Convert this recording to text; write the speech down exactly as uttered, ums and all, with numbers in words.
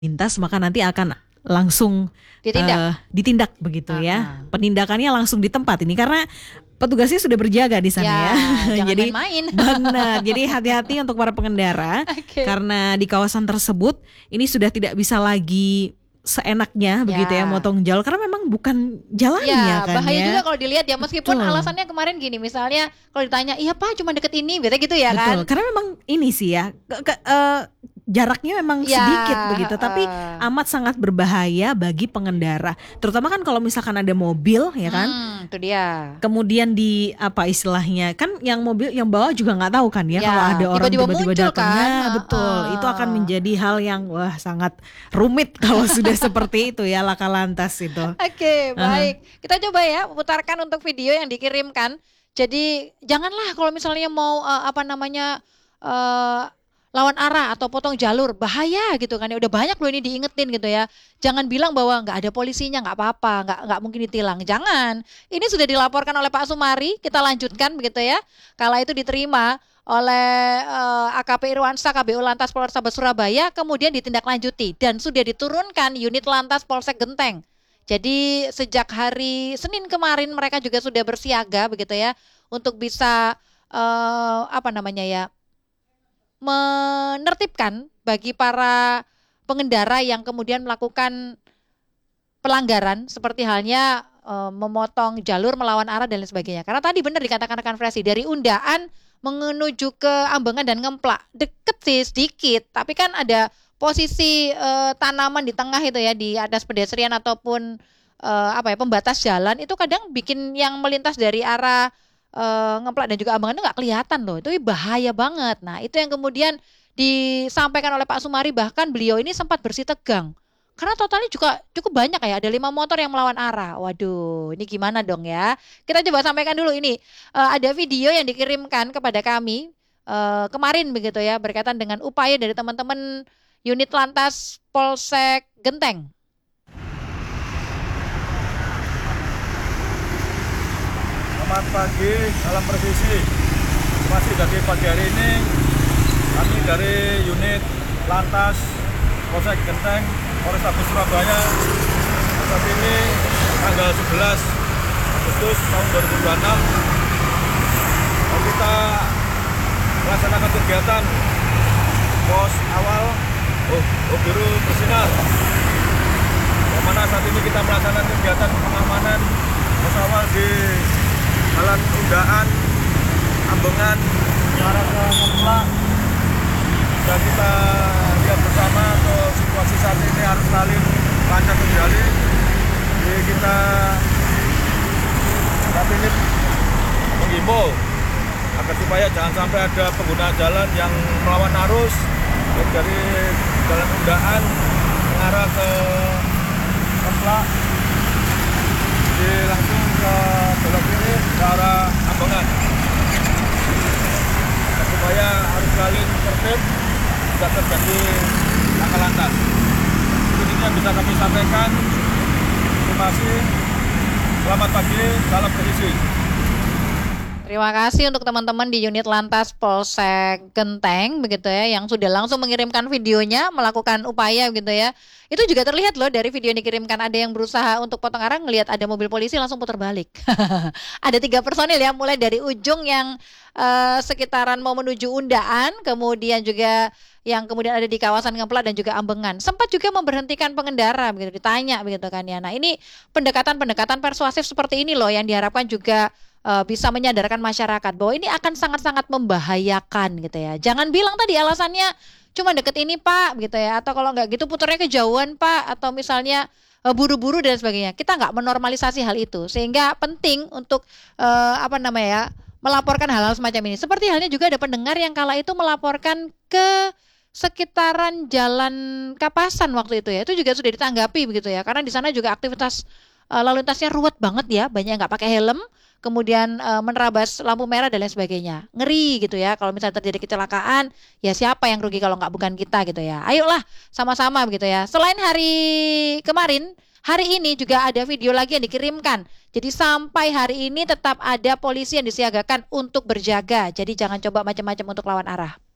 lintas maka nanti akan langsung Ditindak. eh, ditindak begitu Ah, ya. ah. Penindakannya langsung di tempat ini karena petugasnya sudah berjaga di sana Ya, ya. jangan Jadi main-main. benar. Jadi hati-hati untuk para pengendara Oke. karena di kawasan tersebut ini sudah tidak bisa lagi seenaknya begitu ya motong jalur karena memang bukan jalannya Ya, kan bahaya ya. juga kalau dilihat ya, meskipun Betul. alasannya kemarin gini, misalnya kalau ditanya, iya Pak cuma deket ini, biasanya gitu ya Betul, kan. karena memang ini sih ya ke- ke- eh, jaraknya memang Ya, sedikit begitu, tapi eh. amat sangat berbahaya bagi pengendara. Terutama kan kalau misalkan ada mobil ya kan, Hmm, itu dia. kemudian di apa istilahnya kan yang mobil yang bawa juga nggak tahu kan ya, Ya, kalau ada orang tiba-tiba tiba-tiba muncul datang. kan. Nah, Ah, betul, ah. itu akan menjadi hal yang wah sangat rumit kalau sudah seperti itu ya laka lantas itu. Oke, Aha. baik. Kita coba ya putarkan untuk video yang dikirimkan. Jadi janganlah kalau misalnya mau eh, apa namanya eh, lawan arah atau potong jalur, bahaya gitu kan ya. Udah banyak loh ini diingetin gitu ya. Jangan bilang bahwa nggak ada polisinya, nggak apa-apa, nggak nggak mungkin ditilang. Jangan. Ini sudah dilaporkan oleh Pak Sumari. Kita lanjutkan begitu ya. Kala itu diterima oleh eh, A K P Irwansyah K B U Lantas Polrestabes Surabaya, kemudian ditindaklanjuti dan sudah diturunkan unit Lantas Polsek Genteng. Jadi sejak hari Senin kemarin mereka juga sudah bersiaga begitu ya untuk bisa eh, apa namanya ya menertibkan bagi para pengendara yang kemudian melakukan pelanggaran seperti halnya eh, memotong jalur melawan arah dan lain sebagainya. Karena tadi benar dikatakan rekan Fresi dari Undaan menuju ke Ambengan dan Ngemplak deket sih sedikit, tapi kan ada posisi eh, tanaman di tengah itu ya di atas pedestrian ataupun eh, apa ya pembatas jalan itu kadang bikin yang melintas dari arah eh, Ngemplak dan juga Ambengan itu nggak kelihatan loh, itu bahaya banget. Nah itu yang kemudian disampaikan oleh Pak Sumari, bahkan beliau ini sempat bersih tegang karena totalnya juga cukup banyak ya, ada lima motor yang melawan arah. Waduh, ini gimana dong ya? Kita coba sampaikan dulu ini. Eh, ada video yang dikirimkan kepada kami eh, kemarin begitu ya, berkaitan dengan upaya dari teman-teman unit Lantas Polsek Genteng. Selamat pagi, salam presisi. Masih dari pagi hari ini kami dari unit Lantas Polsek Genteng Polrestabes Surabaya saat ini tanggal sebelas Agustus tahun dua ribu dua puluh enam kita melaksanakan kegiatan pos awal oh, oh biru bersinar, yang mana saat ini kita melaksanakan kegiatan pengamanan pos awal di Jalan Undaan Ambengan arah ke Ngemplak. Dan kita lihat bersama atau situasi saat ini arus lalu lancar terjadi. Jadi kita saat ini menghimbau agar supaya jangan sampai ada pengguna jalan yang melawan arus baik dari Jalan Undaan mengarah ke Ngemplak, jadi langsung ke belok kiri ke arah Ambengan, supaya arus lalu tertib, tidak terjadi laka lantas. Ini yang bisa kami sampaikan. Terima kasih. Selamat pagi, salam presisi. Terima kasih untuk teman-teman di unit Lantas Polsek Genteng begitu ya, yang sudah langsung mengirimkan videonya, melakukan upaya gitu ya. Itu juga terlihat loh dari video yang dikirimkan, ada yang berusaha untuk potong arah, ngelihat ada mobil polisi langsung putar balik. Ada tiga personil ya, mulai dari ujung yang eh, sekitaran mau menuju Undaan, kemudian juga yang kemudian ada di kawasan Ngemplak dan juga Ambengan. Sempat juga memberhentikan pengendara begitu, ditanya begitu kan ya. Nah, ini pendekatan-pendekatan persuasif seperti ini loh yang diharapkan juga uh, bisa menyadarkan masyarakat bahwa ini akan sangat-sangat membahayakan gitu ya. Jangan bilang tadi alasannya cuma deket ini Pak gitu ya, atau kalau nggak gitu putarnya kejauhan Pak, atau misalnya uh, buru-buru dan sebagainya. Kita nggak menormalisasi hal itu, sehingga penting untuk uh, apa namanya ya, melaporkan hal-hal semacam ini. Seperti halnya juga ada pendengar yang kala itu melaporkan ke sekitaran Jalan Kapasan waktu itu ya, itu juga sudah ditanggapi begitu ya, karena di sana juga aktivitas uh, lalu lintasnya ruwet banget ya, banyak yang nggak pakai helm, kemudian uh, menerabas lampu merah dan lain sebagainya. Ngeri gitu ya, kalau misalnya terjadi kecelakaan, ya siapa yang rugi kalau nggak bukan kita gitu ya. Ayolah sama-sama begitu ya. Selain hari kemarin, hari ini juga ada video lagi yang dikirimkan. Jadi sampai hari ini tetap ada polisi yang disiagakan untuk berjaga. Jadi jangan coba macam-macam untuk lawan arah.